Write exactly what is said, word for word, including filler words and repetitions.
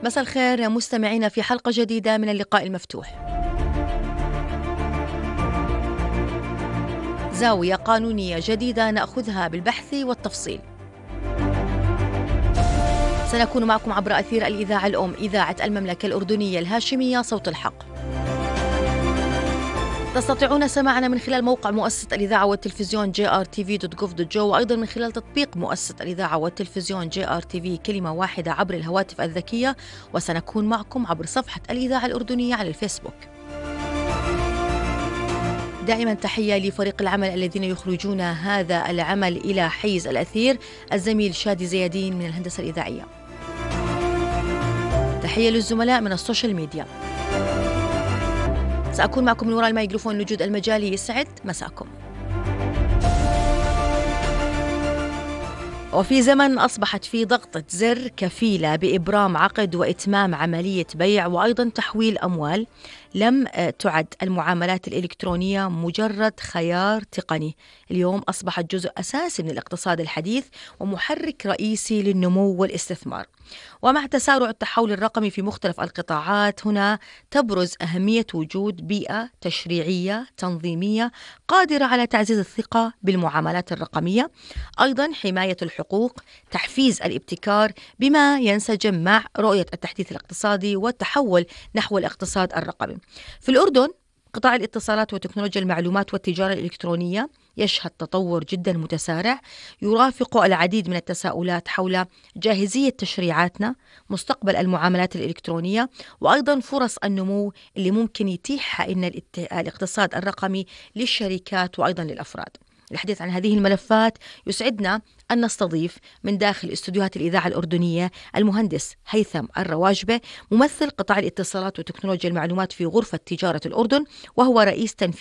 مساء الخير مستمعينا في حلقة جديدة من اللقاء المفتوح. زاوية قانونية جديدة نأخذها بالبحث والتفصيل. سنكون معكم عبر أثير الإذاعة الأم إذاعة المملكة الأردنية الهاشمية صوت الحق. تستطيعون سماعنا من خلال موقع مؤسسة الإذاعة والتلفزيون جي آر تي في دوت جوف دوت جو، وأيضا من خلال تطبيق مؤسسة الإذاعة والتلفزيون جي آر تي في كلمة واحدة عبر الهواتف الذكية، وسنكون معكم عبر صفحة الإذاعة الأردنية على الفيسبوك. دائما تحية لفريق العمل الذين يخرجون هذا العمل إلى حيز الأثير، الزميل شادي زيادين من الهندسة الإذاعية. تحية للزملاء من السوشيال ميديا. سأكون معكم من وراء الميكروفون لوجود المجالي. يسعد مساكم. وفي زمن أصبحت في ضغطة زر كفيلة بإبرام عقد وإتمام عملية بيع وأيضا تحويل أموال، لم تعد المعاملات الإلكترونية مجرد خيار تقني. اليوم أصبحت جزء أساسي من الاقتصاد الحديث ومحرك رئيسي للنمو والاستثمار. ومع تسارع التحول الرقمي في مختلف القطاعات، هنا تبرز أهمية وجود بيئة تشريعية تنظيمية قادرة على تعزيز الثقة بالمعاملات الرقمية، أيضا حماية الحقوق، تحفيز الابتكار بما ينسجم مع رؤية التحديث الاقتصادي والتحول نحو الاقتصاد الرقمي. في الأردن قطاع الاتصالات وتكنولوجيا المعلومات والتجارة الإلكترونية يشهد تطور جدا متسارع، يرافق العديد من التساؤلات حول جاهزية تشريعاتنا، مستقبل المعاملات الإلكترونية، وأيضا فرص النمو اللي ممكن يتيحها إن الاقتصاد الرقمي للشركات وأيضا للأفراد. الحديث عن هذه الملفات يسعدنا أن نستضيف من داخل استوديوهات الإذاعة الأردنية المهندس هيثم الرواجبة، ممثل قطاع الاتصالات وتكنولوجيا المعلومات في غرفة تجارة الأردن، وهو رئيس تنفيذي